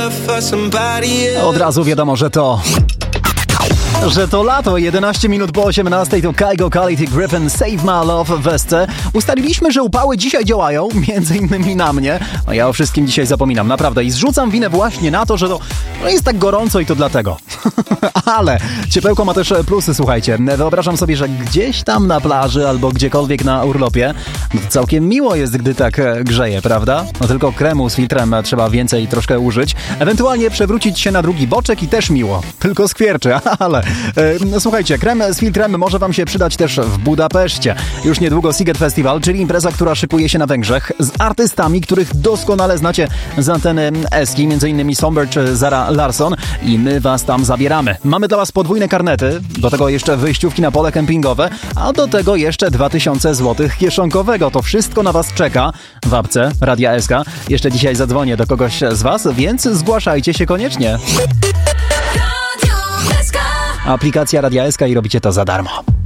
Od razu wiadomo, że to lato, 11 minut po 18 to Kygo, Quality, Griffin, Save My Love w Westce. Ustaliliśmy, że upały dzisiaj działają, między innymi na mnie. No ja o wszystkim dzisiaj zapominam, naprawdę. I zrzucam winę właśnie na to, że to jest tak gorąco i to dlatego. Ale ciepełko ma też plusy, słuchajcie. Wyobrażam sobie, że gdzieś tam na plaży albo gdziekolwiek na urlopie to całkiem miło jest, gdy tak grzeje, prawda? No tylko kremu z filtrem trzeba więcej troszkę użyć. Ewentualnie przewrócić się na drugi boczek i też miło. Tylko skwierczy, ale słuchajcie, krem z filtrem może wam się przydać też w Budapeszcie. Już niedługo Sziget Festival, czyli impreza, która szykuje się na Węgrzech z artystami, których doskonale znacie z anteny Eski, m.in. Somber czy Zara Larsson, i my was tam zabieramy. Mamy dla was podwójne karnety, do tego jeszcze wyjściówki na pole kempingowe, a do tego jeszcze 2000 zł kieszonkowego. To wszystko na was czeka w apce Radia SK. Jeszcze dzisiaj zadzwonię do kogoś z was, więc zgłaszajcie się koniecznie. Aplikacja Radia SK i robicie to za darmo.